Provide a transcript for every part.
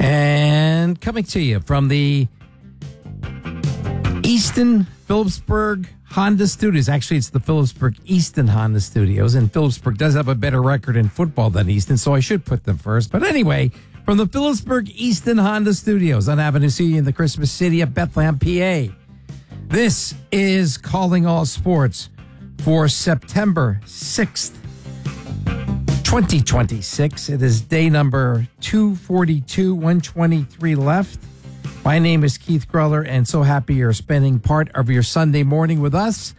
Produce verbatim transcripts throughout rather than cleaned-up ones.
And coming to you from the Easton Phillipsburg Honda Studios. Actually, it's the Phillipsburg Easton Honda Studios, and Phillipsburg does have a better record in football than Easton, so I should put them first. But anyway, from the Phillipsburg Easton Honda Studios on Avenue C in the Christmas city of Bethlehem, P A, this is Calling All Sports for September sixth, twenty twenty-six. It is day number two forty-two, one twenty-three left. My name is Keith Gruller, and so happy you're spending part of your Sunday morning with us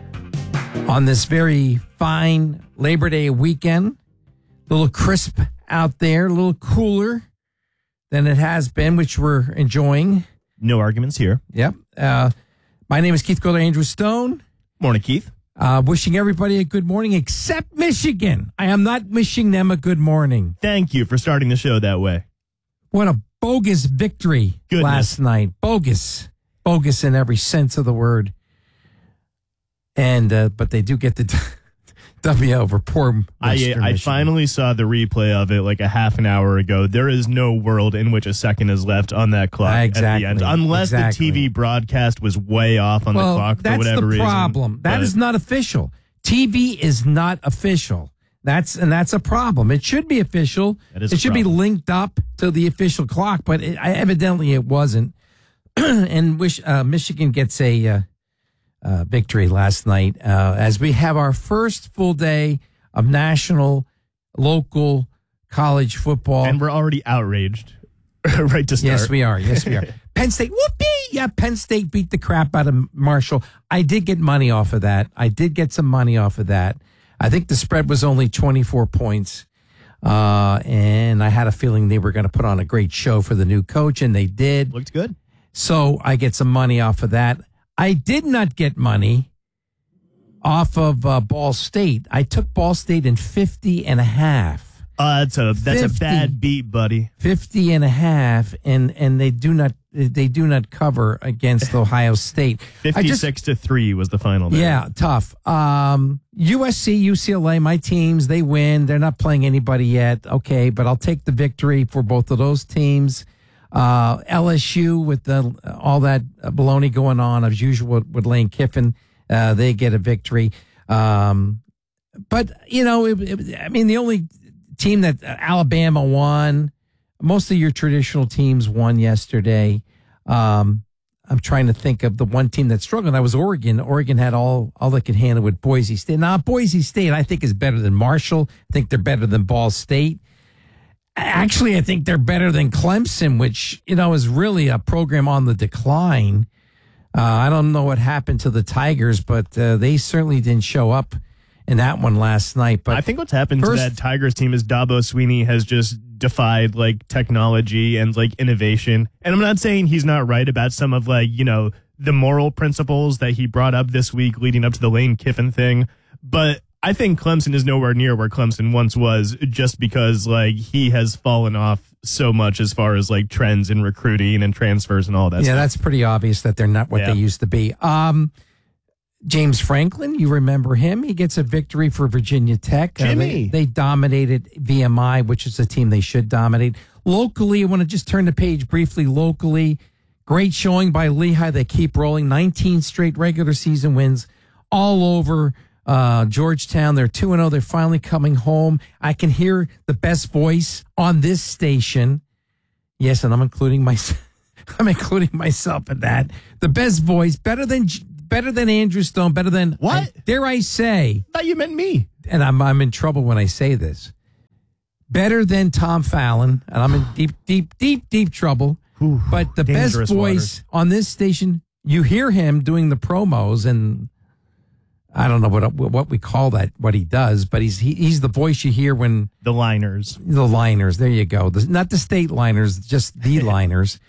on this very fine Labor Day weekend. A little crisp out there, a little cooler than it has been, which we're enjoying. No arguments here. Yep. Uh, my name is Keith Gruller, Andrew Stone. Morning, Keith. Uh, wishing everybody a good morning, except Michigan. I am not wishing them a good morning. Thank you for starting the show that way. What a bogus victory Goodness. last night. Bogus. Bogus in every sense of the word. And, uh, but they do get the W over poor I, Western I Michigan. finally saw the replay of it like a half an hour ago. There is no world in which a second is left on that clock Exactly. at the end. Unless Exactly. the T V broadcast was way off on well, the clock for that's whatever the reason. problem. That But is not official. T V is not official. That's and that's a problem. It should be official. That is it a should problem. be linked up to the official clock, but it, evidently it wasn't. and wish uh, Michigan gets a uh, uh, victory last night uh, as we have our first full day of national, local, college football. And we're already outraged right to start. Yes, we are. Yes, we are. Penn State, whoopee! Yeah, Penn State beat the crap out of Marshall. I did get money off of that. I did get some money off of that. I think the spread was only twenty-four points. Uh, and I had a feeling they were going to put on a great show for the new coach, and they did. Looked good. So I get some money off of that. I did not get money off of uh, Ball State. I took Ball State in fifty and a half. Uh, that's a that's fifty. a bad beat, buddy. fifty and a half, and, and they do not they do not cover against Ohio State. Fifty-six to three was the final. There. Yeah, tough. Um, U S C, U C L A, my teams, they win. They're not playing anybody yet. Okay, but I'll take the victory for both of those teams. Uh, L S U with the all that baloney going on as usual with Lane Kiffin, uh, they get a victory. Um, but you know, it, it, I mean, the only team that uh, Alabama won. Most of your traditional teams won yesterday. Um, I'm trying to think of the one team that struggled. That was Oregon. Oregon had all all they could handle with Boise State. Now, Boise State, I think, is better than Marshall. I think they're better than Ball State. Actually, I think they're better than Clemson, which, you know, is really a program on the decline. Uh, I don't know what happened to the Tigers, but uh, they certainly didn't show up in that one last night. But I think what's happened first, to that Tigers team is Dabo Sweeney has just defied like technology and like innovation. And I'm not saying he's not right about some of like, you know, the moral principles that he brought up this week leading up to the Lane Kiffin thing. But I think Clemson is nowhere near where Clemson once was just because like he has fallen off so much as far as like trends in recruiting and transfers and all that yeah, stuff. that's pretty obvious that they're not what Yeah. they used to be. Um, James Franklin, you remember him. He gets a victory for Virginia Tech. Uh, Jimmy. they, they dominated V M I, which is a team they should dominate. Locally, I want to just turn the page briefly. Locally, great showing by Lehigh. They keep rolling. nineteen straight regular season wins all over uh, Georgetown. They're two and oh. They're finally coming home. I can hear the best voice on this station. Yes, and I'm including myself. I'm including myself in that. The best voice, better than better than Andrew Stone, better than What? I, dare I say? I thought you meant me. And I'm I'm in trouble when I say this. Better than Tom Fallon, and I'm in deep, deep, deep, deep trouble. Ooh, but the best dangerous voice on this station, you hear him doing the promos, and I don't know what what we call that, what he does, but he's he, he's the voice you hear when The liners. the liners. There you go. The, not the state liners, just the liners.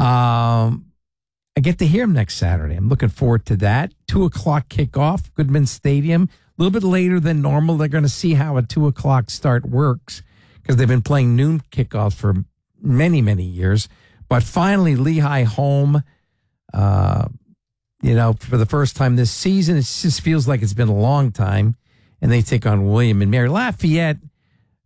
Um, I get to hear him next Saturday. I'm looking forward to that. Two o'clock kickoff, Goodman Stadium. A little bit later than normal. They're going to see how a two o'clock start works because they've been playing noon kickoffs for many, many years. But finally, Lehigh home. Uh, you know, for the first time this season, it just feels like it's been a long time. And they take on William and Mary. Lafayette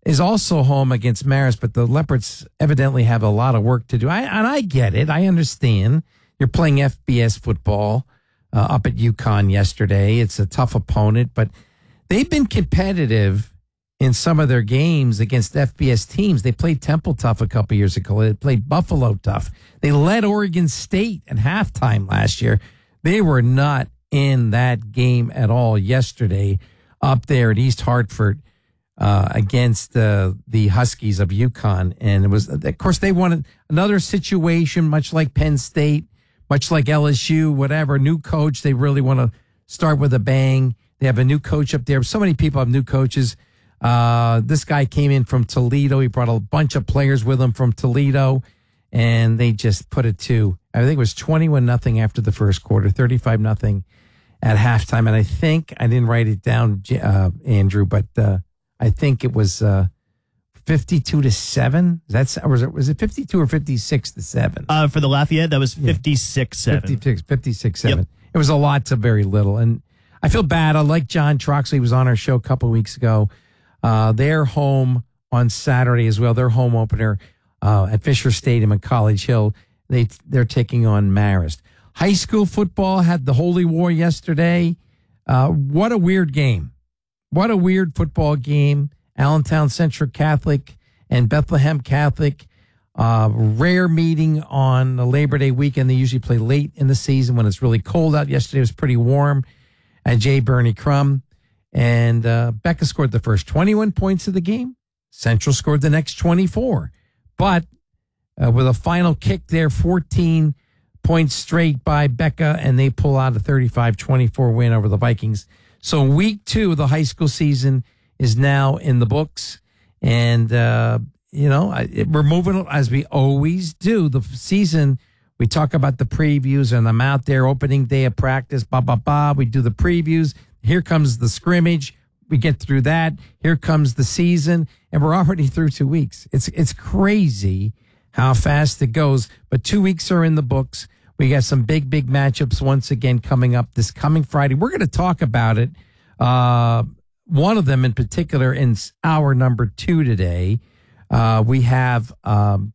is also home against Marist, but the Leopards evidently have a lot of work to do. I, and I get it. I understand. You're playing F B S football uh, up at UConn yesterday. It's a tough opponent, but they've been competitive in some of their games against F B S teams. They played Temple tough a couple years ago. They played Buffalo tough. They led Oregon State at halftime last year. They were not in that game at all yesterday up there at East Hartford uh, against uh, the Huskies of UConn. And it was, of course, they wanted another situation, much like Penn State, much like L S U, whatever, new coach. They really want to start with a bang. They have a new coach up there. So many people have new coaches. Uh, this guy came in from Toledo. He brought a bunch of players with him from Toledo, and they just put it to, I think it was twenty-one nothing after the first quarter, thirty-five nothing at halftime. And I think, I didn't write it down, uh, Andrew, but uh, I think it was uh, fifty-two to seven. That's, or was it, was it fifty-two or fifty-six to seven? Uh, for the Lafayette, that was fifty-six seven. fifty-six, fifty-six seven. Yep. It was a lot to very little. And I feel bad. I like John Troxley. He was on our show a couple of weeks ago. Uh, they're home on Saturday as well. Their home opener uh, at Fisher Stadium in College Hill. They, they're taking on Marist. High school football had the Holy War yesterday. Uh, what a weird game. What a weird football game. Allentown Central Catholic and Bethlehem Catholic. Uh, rare meeting on the Labor Day weekend. They usually play late in the season when it's really cold out. Yesterday was pretty warm at J. Bernie Crum. And uh, Becca scored the first twenty-one points of the game. Central scored the next twenty-four. But uh, with a final kick there, fourteen points straight by Becca, and they pull out a thirty-five twenty-four win over the Vikings. So week two of the high school season is now in the books. And, uh, you know, I, it, we're moving as we always do. The season, we talk about the previews, and I'm out there opening day of practice, ba, ba, ba. We do the previews. Here comes the scrimmage. We get through that. Here comes the season, and we're already through two weeks. It's it's crazy how fast it goes, but two weeks are in the books. We got some big, big matchups once again coming up this coming Friday. We're going to talk about it. Uh, one of them in particular in hour number two today. Uh, we have um,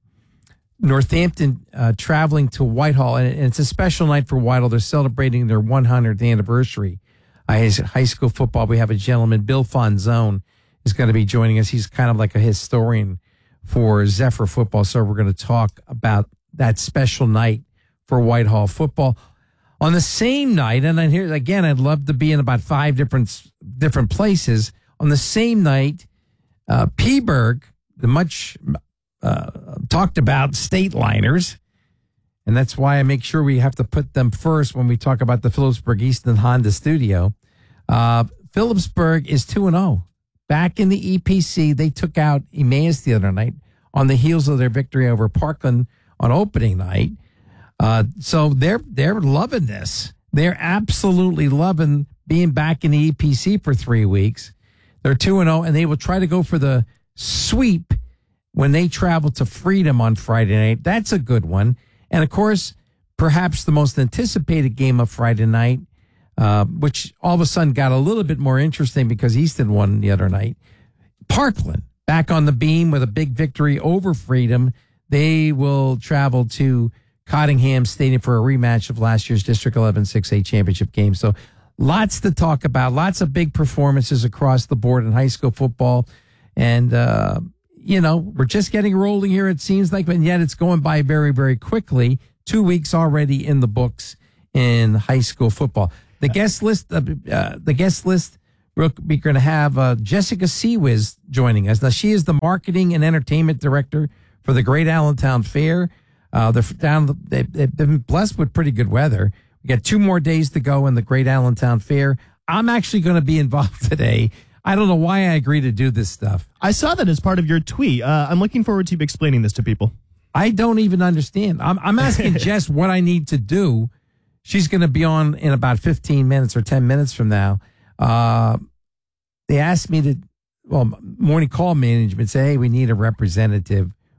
Northampton uh, traveling to Whitehall, and it's a special night for Whitehall. They're celebrating their one hundredth anniversary. High school football. We have a gentleman, Bill Fonzone, is going to be joining us. He's kind of like a historian for Zephyr football. So we're going to talk about that special night for Whitehall football. On the same night, and then here again, I'd love to be in about five different different places. On the same night, uh, Peaburg, the much uh, talked about State Liners, and that's why I make sure we have to put them first when we talk about the Phillipsburg Easton Honda Studio. Uh, Phillipsburg is two and oh. Back in the E P C, they took out Emmaus the other night on the heels of their victory over Parkland on opening night. Uh, so they're they're loving this. They're absolutely loving being back in the E P C for three weeks. They're two and oh, and they will try to go for the sweep when they travel to Freedom on Friday night. That's a good one. And, of course, perhaps the most anticipated game of Friday night, uh, which all of a sudden got a little bit more interesting because Easton won the other night. Parkland, back on the beam with a big victory over Freedom. They will travel to Cottingham Stadium for a rematch of last year's District eleven six A championship game. So lots to talk about, lots of big performances across the board in high school football. And, uh, you know, we're just getting rolling here, it seems like, but yet it's going by very, very quickly. Two weeks already in the books in high school football. The guest list, uh, uh, the guest list, we're going to have uh, Jessica Seawiz joining us. Now, she is the marketing and entertainment director for the Great Allentown Fair. Uh, they're down, they've, they've been blessed with pretty good weather. We got two more days to go in the Great Allentown Fair. I'm actually going to be involved today. I don't know why I agree to do this stuff. I saw that as part of your tweet. Uh, I'm looking forward to you explaining this to people. I don't even understand. I'm, I'm asking Jess what I need to do. She's going to be on in about fifteen minutes or ten minutes from now. Uh, they asked me to, well, morning call management say, hey, we need a representative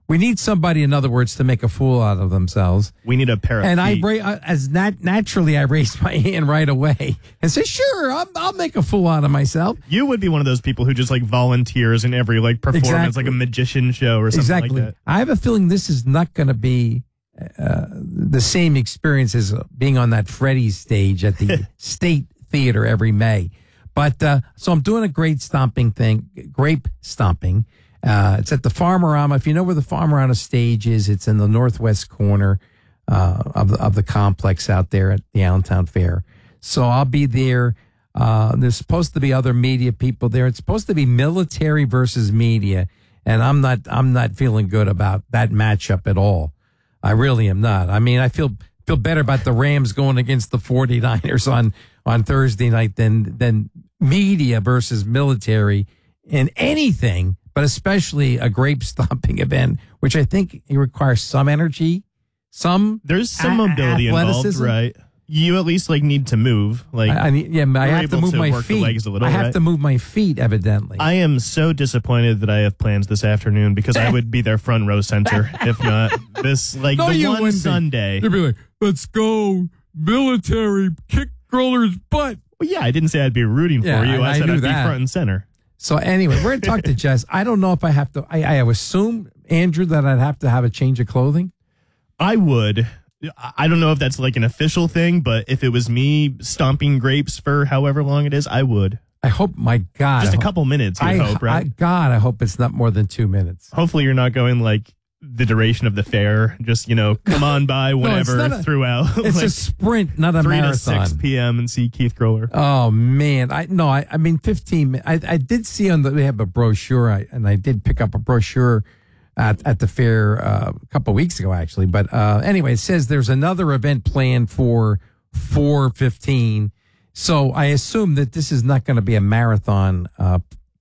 We need somebody, in other words, to make a fool out of themselves. We need a pair of and feet. I, ra- as nat- naturally, I raised my hand right away and said, "Sure, I'll, I'll make a fool out of myself." You would be one of those people who just like volunteers in every like performance, Exactly. like a magician show or something Exactly. like that. I have a feeling this is not going to be uh, the same experience as being on that Freddie's stage at the State Theater every May. But uh, so I'm doing a great stomping thing, grape stomping. Uh, it's at the Farmerama. If you know where the Farmerama stage is, it's in the northwest corner uh, of the of the complex out there at the Allentown Fair. So I'll be there. Uh, there's supposed to be other media people there. It's supposed to be military versus media, and I'm not I'm not feeling good about that matchup at all. I really am not. I mean, I feel feel better about the Rams going against the 49ers on on Thursday night than than media versus military in anything. But especially a grape stomping event, which I think it requires some energy, some There's some a- mobility involved, athleticism. right? You at least like need to move. Like I, I need, yeah, I You're have to able move to my work the feet. legs a little, I have right? to move my feet, evidently. I am so disappointed that I have plans this afternoon because I would be their front row center if not. This like No, the you one wouldn't be. Sunday. You'd be like, "Let's go, military, kick Groller's butt." Well, yeah, I didn't say I'd be rooting Yeah, for you. and I I said knew I'd that. be front and center. So anyway, we're going to talk to Jess. I don't know if I have to. I, I assume, Andrew, that I'd have to have a change of clothing. I would. I don't know if that's like an official thing, but if it was me stomping grapes for however long it is, I would. I hope, my God. Just I a hope- couple minutes, you I, hope, right? I, God, I hope it's not more than two minutes. Hopefully you're not going like the duration of the fair. Just, you know, come on by whenever not a- throughout. It's like a sprint, not a three marathon. to six p.m. and see Keith Groller. Oh man, I no, I, I mean fifteen. mi- I I did see on the they have a brochure, I, and I did pick up a brochure at at the fair uh, a couple of weeks ago, actually. But uh, anyway, it says there's another event planned for four fifteen. So I assume that this is not going to be a marathon uh,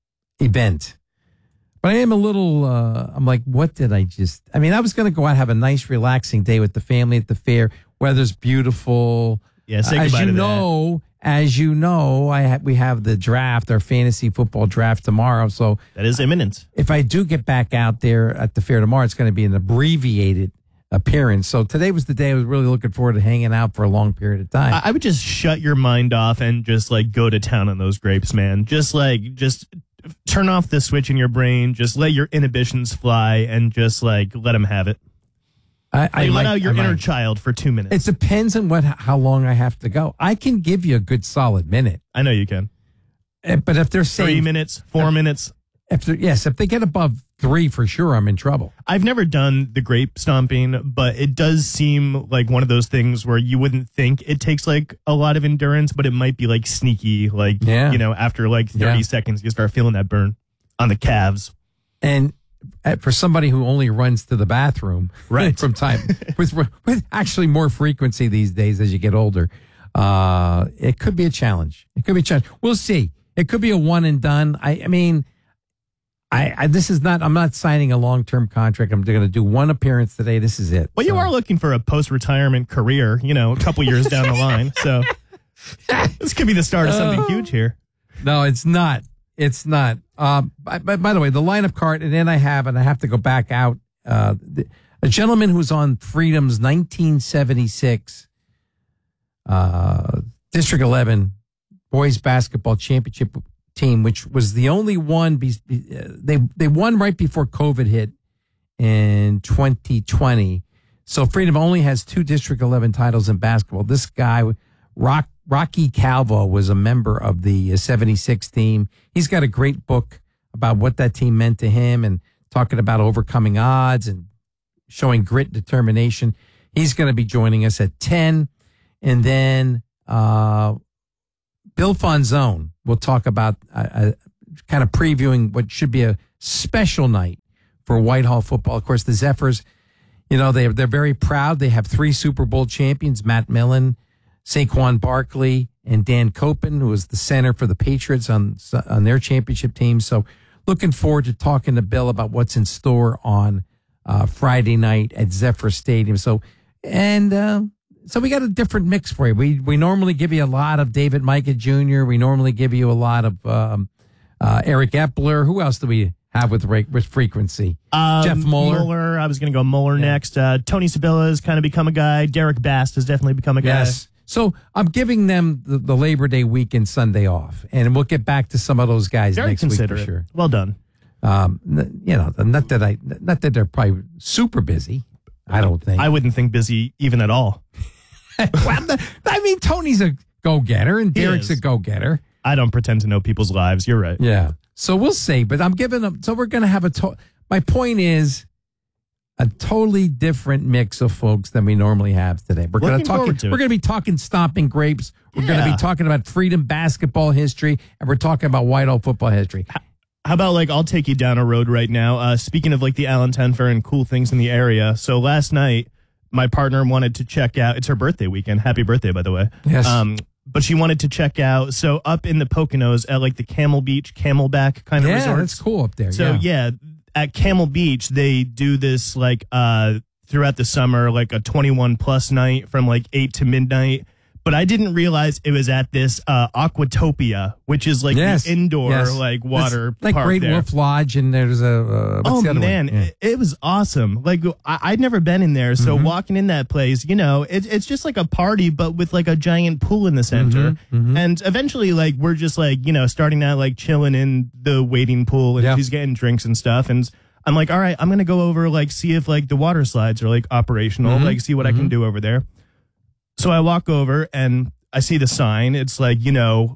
event. But I am a little. Uh, I'm like, what did I just? I mean, I was going to go out and have a nice, relaxing day with the family at the fair. Weather's beautiful. Yeah, say As goodbye you to that. know, as you know, I ha- we have the draft, our fantasy football draft tomorrow. So That is imminent. if I do get back out there at the fair tomorrow, it's going to be an abbreviated appearance. So today was the day I was really looking forward to hanging out for a long period of time. I, I would just shut your mind off and just like go to town on those grapes, man. Just like, just turn off the switch in your brain. Just let your inhibitions fly and just like let them have it. I, Like, I let might- out your I inner might. child for two minutes. It depends on what how long I have to go. I can give you a good solid minute, I know you can. Eh, but if they're Three saying minutes, four minutes. if they're, yes, if they get above three for sure, I'm in trouble. I've never done the grape stomping, but it does seem like one of those things where you wouldn't think it takes like a lot of endurance, but it might be like sneaky. Like, Yeah. you know, after like thirty Yeah. seconds, you start feeling that burn on the calves. And uh, for somebody who only runs to the bathroom Right. from time with with actually more frequency these days as you get older, uh, it could be a challenge. It could be a challenge. We'll see. It could be a one and done. I, I mean, I, I this is not. I'm not signing a long term contract. I'm going to do one appearance today. This is it. Well, you So- are looking for a post retirement career, you know, a couple years down the line. So this could be the start of something huge here. No, it's not. It's not. Um, by, by, by the way, the lineup card, and then I have, and I have to go back out. Uh, the, a gentleman who's on Freedom's nineteen seventy-six uh, District eleven boys basketball championship team, which was the only one. Be, be, uh, they they won right before COVID hit in twenty twenty. So Freedom only has two District eleven titles in basketball. This guy, Rock. Rocky Calvo, was a member of the uh, seventy-six team. He's got a great book about what that team meant to him and talking about overcoming odds and showing grit and determination. He's going to be joining us at ten. And then uh, Bill Fonzone will talk about uh, uh, kind of previewing what should be a special night for Whitehall football. Of course, the Zephyrs, you know, they, they're very proud. They have three Super Bowl champions, Matt Millen, Saquon Barkley, and Dan Copen, who was the center for the Patriots on on their championship team. So looking forward to talking to Bill about what's in store on uh, Friday night at Zephyr Stadium. So, and uh, so we got a different mix for you. We we normally give you a lot of David Micah Junior We normally give you a lot of um, uh, Eric Epler. Who else do we have with rate with frequency? Um, Jeff Mueller. Mueller. I was going to go Mueller Yeah. next. Uh, Tony Sabilla has kind of become a guy. Derek Bast has definitely become a guy. Yes. So I'm giving them the, the Labor Day weekend Sunday off, and we'll get back to some of those guys Very next week for considerate. sure. Well done. Um, n- you know, not that I, not that they're probably super busy. I don't think. I wouldn't think busy even at all. Well, the- I mean, Tony's a go-getter, and He Derek's is. a go-getter. I don't pretend to know people's lives. You're right. Yeah. So we'll see, but I'm giving them. So we're going to have a. To- my point is, a totally different mix of folks than we normally have today. We're going Looking to talk. forward to it. We're going to be talking stomping grapes. We're going to Yeah. be talking about freedom basketball history, and we're talking about White Oak football history. How about like I'll take you down a road right now. Uh, speaking of like the Allen Tenfer and cool things in the area. So last night, my partner wanted to check out. It's her birthday weekend. Happy birthday, by the way. Yes. Um, but she wanted to check out. So up in the Poconos at like the Camel Beach, Camelback kind of Yeah, resorts. that's cool up there. So yeah. yeah, at Camel Beach they do this like uh throughout the summer, like a twenty-one plus night from like eight to midnight. But I didn't realize it was at this uh, Aquatopia, which is like Yes, the indoor yes. like water It's like park Great there. Wolf Lodge, and there's a. Uh, what's Oh the other man, one? Yeah. it, it was awesome. Like I, I'd never been in there, so Mm-hmm. walking in that place, you know, it, it's just like a party, but with like a giant pool in the center. Mm-hmm, And eventually, like we're just like you know starting out like chilling in the waiting pool, and Yeah. she's getting drinks and stuff, and I'm like, all right, I'm gonna go over like see if like the water slides are like operational, Mm-hmm. like see what I can do over there. So I walk over and I see the sign. It's like you know.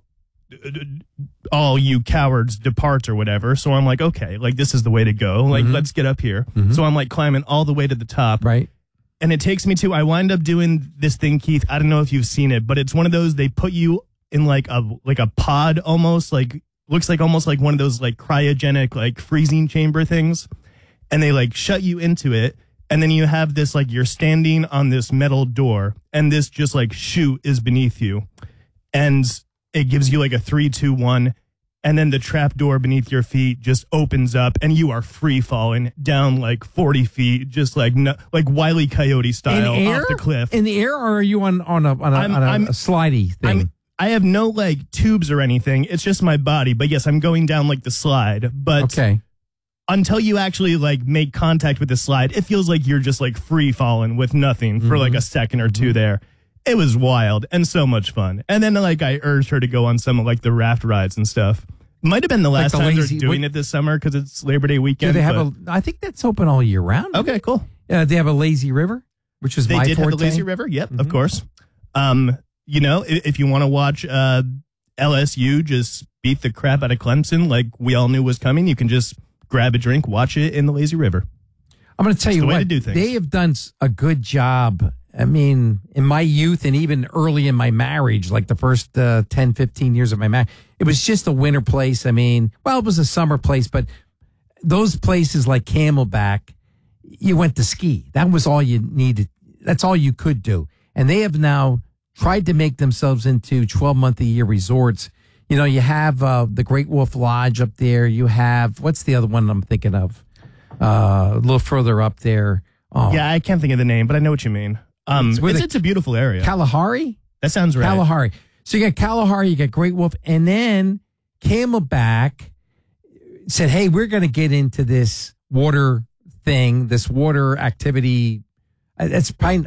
all you cowards depart or whatever. So I'm like, okay, like this is the way to go. Like, let's get up here. So I'm like climbing all the way to the top. Right. And it takes me to, I wind up doing this thing, Keith. I don't know if you've seen it, but it's one of those, they put you in like a, like a pod almost, like, looks like almost like one of those like cryogenic, like freezing chamber things. And they like shut you into it. And then you have this, like, you're standing on this metal door and this just like chute is beneath you. And it gives you like a three, two, one. And then the trap door beneath your feet just opens up and you are free falling down like forty feet, just like no, like Wile E. Coyote style in air? off the cliff. In the air, or are you on on a on a, I'm- on a, I'm- a slidey thing? I'm, I have no like tubes or anything. It's just my body. But yes, I'm going down like the slide. But okay. until you actually like make contact with the slide, it feels like you're just like free falling with nothing for like a second or two there. It was wild and so much fun. And then like I urged her to go on some of like the raft rides and stuff. Might have been the last the time lazy- they're doing wait- it this summer because it's Labor Day Do weekend. they have but- a? I think that's open all year round. Okay, cool. Uh, they have a lazy river, which is They my did forte. have the lazy river. Yep, Mm-hmm. of course. Um, you know, if, if you want to watch uh, L S U just beat the crap out of Clemson, like we all knew was coming, you can just grab a drink, watch it in the lazy river. I'm going to tell It's you the way what, to do things. they have done s- a good job. I mean, in my youth and even early in my marriage, like the first uh, ten, fifteen years of my marriage, it was just a winter place. I mean, well, it was a summer place, but those places like Camelback, you went to ski. That was all you needed. That's all you could do. And they have now tried to make themselves into twelve month a year resorts. You know, you have uh, the Great Wolf Lodge up there. You have, what's the other one I'm thinking of? Uh, a little further up there. Oh, Yeah, I can't think of the name, but I know what you mean. Um, It's it's, where the- it's a beautiful area. Kalahari? that sounds right. Kalahari. So you got Kalahari, you got Great Wolf, and then Camelback said, hey, we're going to get into this water thing, this water activity. Uh, That's probably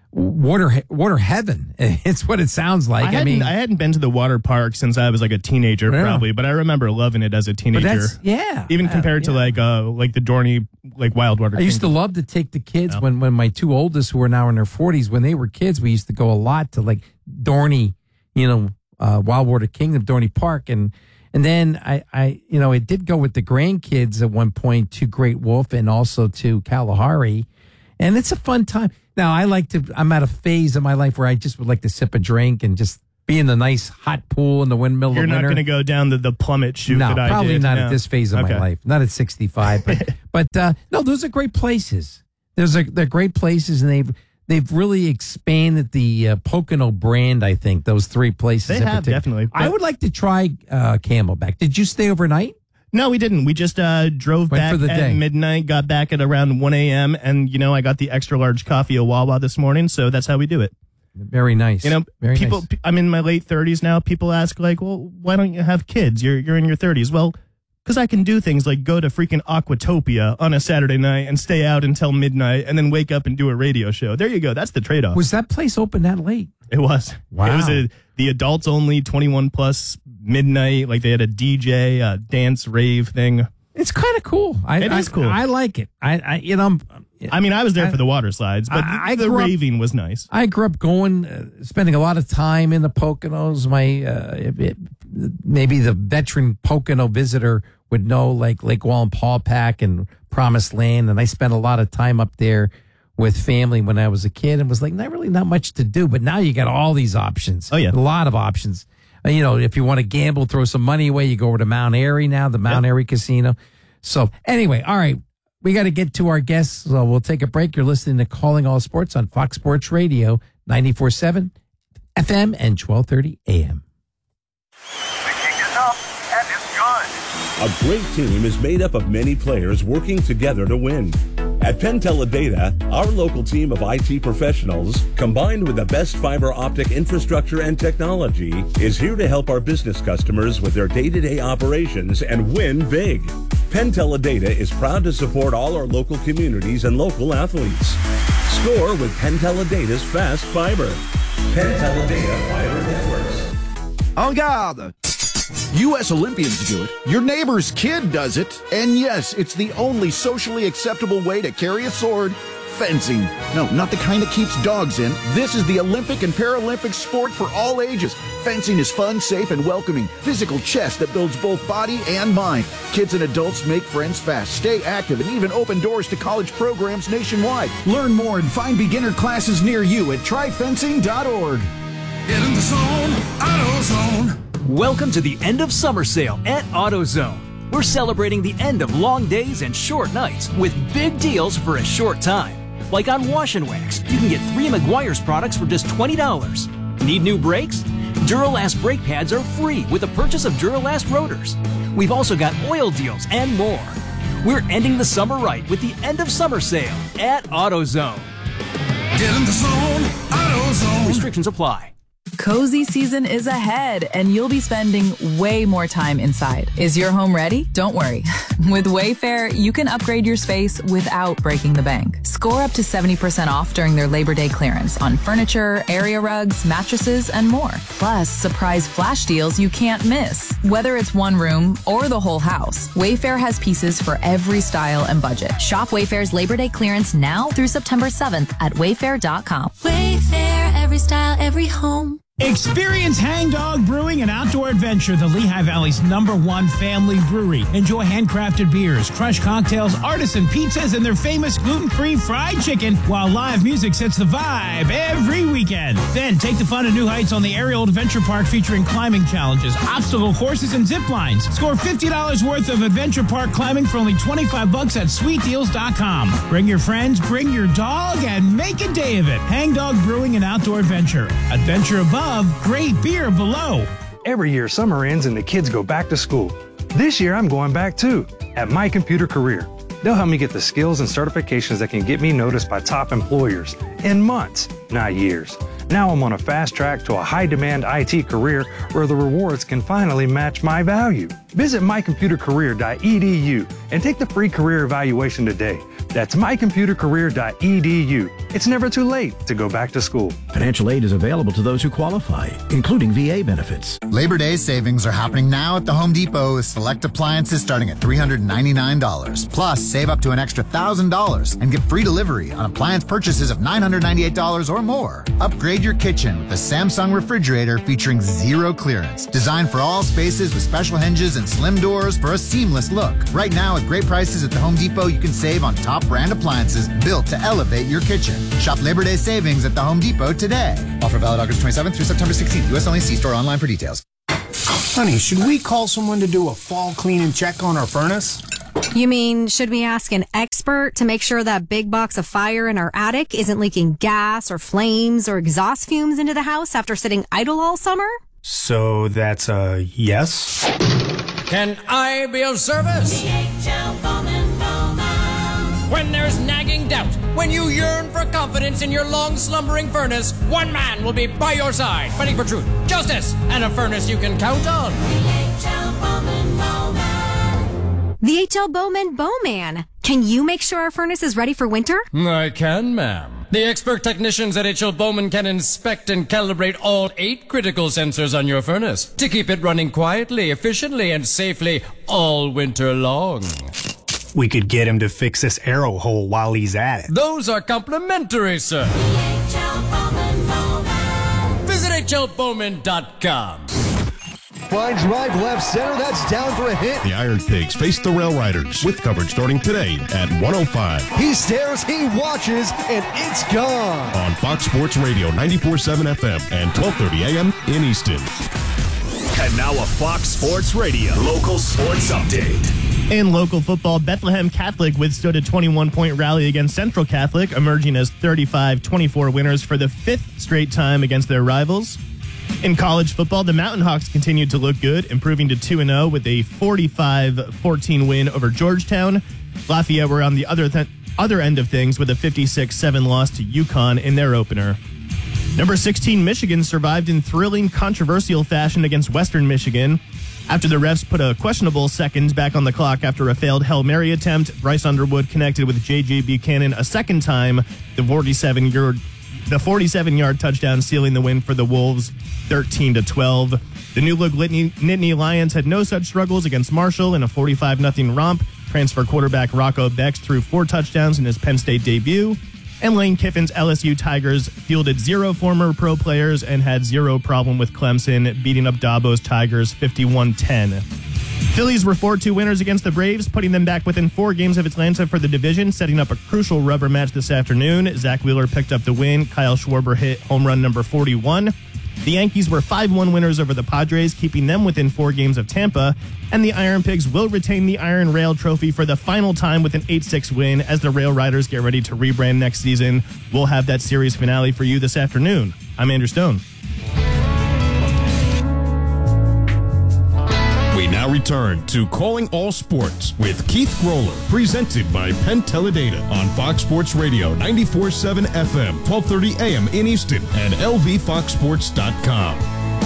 water water heaven. It's what it sounds like. I I, hadn't, mean, I hadn't been to the water park since I was like a teenager, Yeah. probably, but I remember loving it as a but teenager. that's, yeah. Even Uh, compared to yeah. like uh like the Dorney like wild water. I used to Kingdom. love to take the kids when, when my two oldest, who are now in their forties, when they were kids, we used to go a lot to like Dorney, you know, uh, Wild Water Kingdom, Dorney Park. And, and then I, I, you know, it did go with the grandkids at one point to Great Wolf and also to Kalahari. And it's a fun time. Now, I like to, I'm at a phase of my life where I just would like to sip a drink and just be in the nice hot pool in the windmill You're of not winter. going to go down the, the plummet chute No, that I probably did. not No. at this phase of Okay. my life. Not at sixty-five, but but uh, no, those are great places. There's a they're great places, and they've they've really expanded the uh, Pocono brand. I think those three places. They in have, particular. definitely. I would like to try uh, Camelback. Did you stay overnight? No, we didn't. We just uh, drove Went back for the at day. midnight, got back at around one a.m., and, you know, I got the extra large coffee at Wawa this morning, so that's how we do it. Very nice. You know, Very people, nice. pe- I'm in my late thirties now. People ask, like, well, why don't you have kids? You're, you're in your thirties. Well, Because I can do things like go to freaking Aquatopia on a Saturday night and stay out until midnight and then wake up and do a radio show. There you go. That's the trade-off. Was that place open that late? It was. Wow. It was a, the adults only, twenty-one plus, midnight. Like they had a D J, a dance rave thing. It's kind of cool. I, It I, is cool. I like it. I, I you know, I'm, I mean, I was there I- for the water slides, but I- I the grew up- raving was nice. I grew up going, uh, spending a lot of time in the Poconos. My uh, it, it, maybe the veteran Pocono visitor would know, like Lake Wallenpaupack and Promised Land, and I spent a lot of time up there with family when I was a kid, and was like, not really not much to do. But now you got all these options. Oh, yeah. A lot of options. Uh, you know, if you want to gamble, throw some money away, you go over to Mount Airy now, the Mount Yep. Airy Casino. So anyway, all right. We got to get to our guests, so we'll take a break. You're listening to Calling All Sports on Fox Sports Radio, ninety-four point seven F M and twelve thirty A M. The kick is up, and it's good. A great team is made up of many players working together to win. At PenTeleData, our local team of I T professionals, combined with the best fiber optic infrastructure and technology, is here to help our business customers with their day-to-day operations and win big. PenTeleData is proud to support all our local communities and local athletes. Score with PenTeleData's fast fiber. PenTeleData Fiber Networks. En garde! U S Olympians do it. Your neighbor's kid does it. And yes, it's the only socially acceptable way to carry a sword. Fencing. No, not the kind that keeps dogs in. This is the Olympic and Paralympic sport for all ages. Fencing is fun, safe, and welcoming. Physical chess that builds both body and mind. Kids and adults make friends fast, stay active, and even open doors to college programs nationwide. Learn more and find beginner classes near you at try fencing dot org. Get in the zone, AutoZone. Welcome to the end of summer sale at AutoZone. We're celebrating the end of long days and short nights with big deals for a short time. Like on Wash and Wax, you can get three Meguiar's products for just twenty dollars. Need new brakes? Duralast brake pads are free with the purchase of Duralast rotors. We've also got oil deals and more. We're ending the summer right with the end of summer sale at AutoZone. Get in the zone, AutoZone. Restrictions apply. Cozy season is ahead, and you'll be spending way more time inside. Is your home ready? Don't worry. With Wayfair, you can upgrade your space without breaking the bank. Score up to seventy percent off during their Labor Day clearance on furniture, area rugs, mattresses, and more. Plus, surprise flash deals you can't miss. Whether it's one room or the whole house, Wayfair has pieces for every style and budget. Shop Wayfair's Labor Day clearance now through September seventh at wayfair dot com. Wayfair, every style, every home. Experience Hang Dog Brewing and Outdoor Adventure, the Lehigh Valley's number one family brewery. Enjoy handcrafted beers, crushed cocktails, artisan pizzas, and their famous gluten-free fried chicken, while live music sets the vibe every weekend. Then take the fun to new heights on the Aerial Adventure Park, featuring climbing challenges, obstacle courses, and zip lines. Score fifty dollars worth of Adventure Park climbing for only twenty-five bucks at sweet deals dot com. Bring your friends, bring your dog, and make a day of it. Hang Dog Brewing and Outdoor Adventure. Adventure above, great beer below. Every year, summer ends and the kids go back to school. This year, I'm going back too, at My Computer Career. They'll help me get the skills and certifications that can get me noticed by top employers in months, not years. Now I'm on a fast track to a high-demand I T career where the rewards can finally match my value. Visit my computer career dot e d u and take the free career evaluation today. That's my computer career dot e d u. It's never too late to go back to school. Financial aid is available to those who qualify, including V A benefits. Labor Day savings are happening now at the Home Depot with select appliances starting at three hundred ninety-nine dollars. Plus, save up to an extra one thousand dollars and get free delivery on appliance purchases of nine hundred ninety-eight dollars or more. Upgrade your kitchen with a Samsung refrigerator featuring zero clearance. Designed for all spaces with special hinges and slim doors for a seamless look. Right now, at great prices at the Home Depot, you can save on top brand appliances built to elevate your kitchen. Shop Labor Day savings at the Home Depot today. Offer valid August twenty-seventh through September sixteenth. U S only. See store online for details. Honey, should we call someone to do a fall clean and check on our furnace? You mean, should we ask an expert to make sure that big box of fire in our attic isn't leaking gas or flames or exhaust fumes into the house after sitting idle all summer? So that's a yes? Can I be of service? When there's nagging doubt, when you yearn for confidence in your long slumbering furnace, one man will be by your side, fighting for truth, justice, and a furnace you can count on. The H L Bowman Bowman. Can you make sure our furnace is ready for winter? I can, ma'am. The expert technicians at H L Bowman can inspect and calibrate all eight critical sensors on your furnace to keep it running quietly, efficiently, and safely all winter long. We could get him to fix this arrow hole while he's at it. Those are complimentary, sir. H L Bowman Bowman. Visit H L Bowman dot com. Fine drive left center. That's down for a hit. The Iron Pigs face the Rail Riders with coverage starting today at one oh five. He stares, he watches, and it's gone. On Fox Sports Radio ninety-four point seven F M and twelve thirty A M in Easton. And now a Fox Sports Radio local sports update. In local football, Bethlehem Catholic withstood a twenty-one point rally against Central Catholic, emerging as thirty-five twenty-four winners for the fifth straight time against their rivals. In college football, the Mountain Hawks continued to look good, improving to two and oh with a forty-five fourteen win over Georgetown. Lafayette were on the other th- other end of things with a fifty-six seven loss to UConn in their opener. Number sixteen, Michigan survived in thrilling, controversial fashion against Western Michigan. After the refs put a questionable seconds back on the clock after a failed Hail Mary attempt, Bryce Underwood connected with J J Buchanan a second time, the forty-seven-yard the forty-seven-yard touchdown sealing the win for the Wolves, thirteen to twelve. The New Look Nittany Lions had no such struggles against Marshall in a forty-five nothing romp. Transfer quarterback Rocco Bex threw four touchdowns in his Penn State debut. And Lane Kiffin's L S U Tigers fielded zero former pro players and had zero problem with Clemson, beating up Dabo's Tigers fifty-one ten. Phillies were four two winners against the Braves, putting them back within four games of Atlanta for the division, setting up a crucial rubber match this afternoon. Zach Wheeler picked up the win. Kyle Schwarber hit home run number forty-one. The Yankees were five one winners over the Padres, keeping them within four games of Tampa. And the Iron Pigs will retain the Iron Rail Trophy for the final time with an eight six win as the Rail Riders get ready to rebrand next season. We'll have that series finale for you this afternoon. I'm Andrew Stone. We now return to Calling All Sports with Keith Groller, presented by Penn Teledata on Fox Sports Radio ninety-four point seven F M, twelve thirty A M in Easton, and L V fox sports dot com.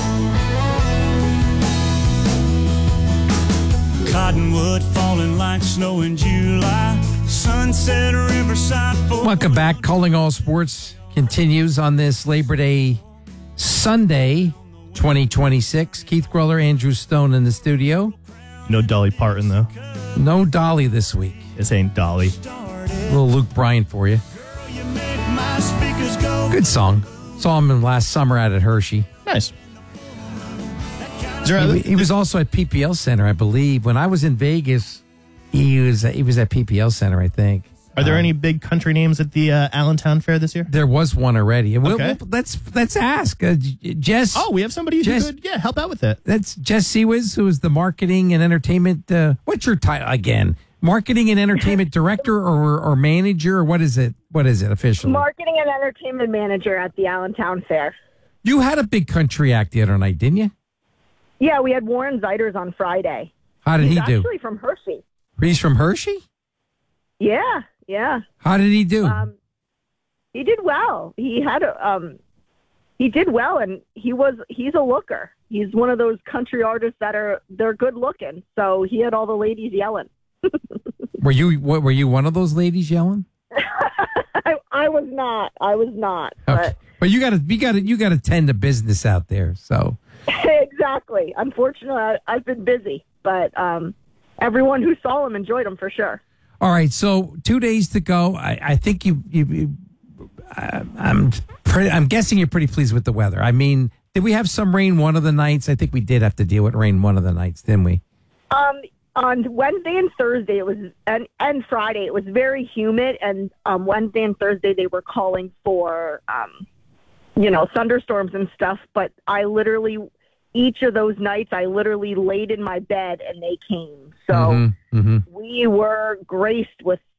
Cottonwood falling like snow in July. Sunset Riverside. Welcome back. Calling All Sports continues on this Labor Day Sunday, twenty twenty-six. Keith Groller, Andrew Stone in the studio. No Dolly Parton, though. No Dolly this week. This ain't Dolly. A little Luke Bryan for you. Good song. Saw him last summer out at Hershey. Nice. He, he was also at P P L Center, I believe. When I was in Vegas, he was he was at P P L Center, I think. Are there um, any big country names at the uh, Allentown Fair this year? There was one already. We'll, Okay. we'll, let's let's ask uh, Jess. Oh, we have somebody Jess, who could yeah help out with that. That's Jess Seawiz, who is the marketing and entertainment. Uh, what's your title again? Marketing and entertainment director or or manager or what is it? What is it officially? Marketing and entertainment manager at the Allentown Fair. You had a big country act the other night, didn't you? Yeah, we had Warren Zeiders on Friday. How did He's he do? actually from Hershey. He's from Hershey? Yeah, yeah. How did he do? Um, he did well. He had a, um, he did well, and he was he's a looker. He's one of those country artists that are they're good looking. So he had all the ladies yelling. Were you what, were you one of those ladies yelling? I, I was not. I was not. Okay. But But you got to you got to you got to tend to business out there. So exactly. Unfortunately, I, I've been busy, but um, everyone who saw him enjoyed him for sure. All right, so two days to go. I, I think you. you, you uh, I'm pretty, I'm guessing you're pretty pleased with the weather. I mean, did we have some rain one of the nights? I think we did have to deal with rain one of the nights, didn't we? Um, on Wednesday and Thursday, it was and, and Friday, it was very humid. And um, Wednesday and Thursday, they were calling for, um, you know, thunderstorms and stuff. But I literally, each of those nights, I literally laid in my bed and they came. So mm-hmm, mm-hmm. we were graced with